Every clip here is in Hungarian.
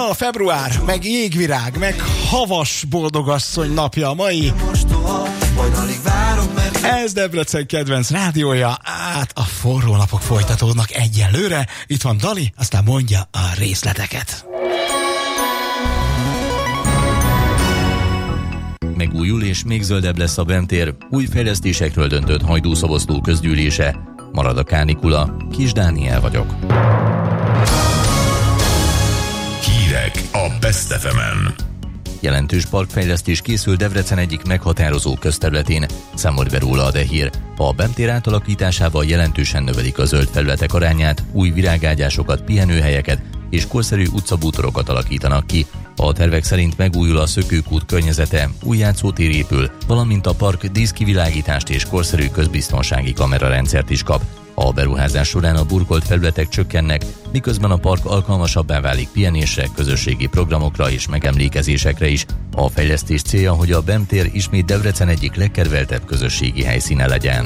Na, február, meg jégvirág, meg havas boldogasszony napja a mai. Ez Debrecen kedvenc rádiója, át a forró napok folytatódnak egyenlőre. Itt van Dali, aztán mondja a részleteket. Megújul és még zöldebb lesz a bentér, új fejlesztésekről döntött Hajdú-Szoboszló közgyűlése. Marad a kánikula, Kis Dániel vagyok. Hírek a Best FM-en. Jelentős parkfejlesztés készül Debrecen egyik meghatározó közterületén, számolt be róla a Dehír. A bentér átalakításával jelentősen növelik a zöld felületek arányát, új virágágyásokat, pihenőhelyeket és korszerű utcabútorokat alakítanak ki. A tervek szerint megújul a Szökőkút környezete, új játszótér épül, valamint a park díszkivilágítást és korszerű közbiztonsági kamerarendszert is kap. A beruházás során a burkolt felületek csökkennek, miközben a park alkalmasabbá válik pihenésre, közösségi programokra és megemlékezésekre is. A fejlesztés célja, hogy a bentér ismét Debrecen egyik legkedveltebb közösségi helyszíne legyen.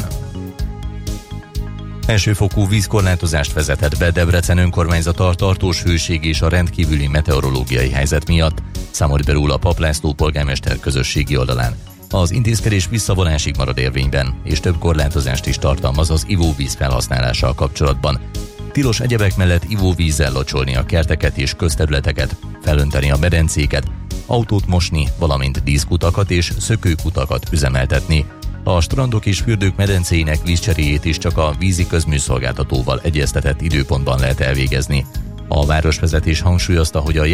Elsőfokú vízkorlátozást vezetett be Debrecen önkormányzata a tartós hőség és a rendkívüli meteorológiai helyzet miatt, számolt be róla Pap László polgármester közösségi oldalán. Az intézkedés visszavonásig marad érvényben, és több korlátozást is tartalmaz az ivóvíz felhasználással kapcsolatban. Tilos egyebek mellett ivóvízzel locsolni a kerteket és közterületeket, felönteni a medencéket, autót mosni, valamint díszkutakat és szökőkutakat üzemeltetni. A strandok és fürdők medencéinek vízcseréjét is csak a vízi közműszolgáltatóval egyeztetett időpontban lehet elvégezni. A városvezetés hangsúlyozta, hogy a